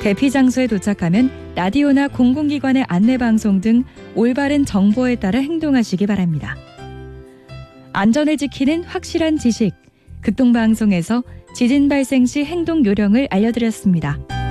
대피 장소에 도착하면 라디오나 공공기관의 안내방송 등 올바른 정보에 따라 행동하시기 바랍니다. 안전을 지키는 확실한 지식, 극동방송에서 지진 발생 시 행동 요령을 알려드렸습니다.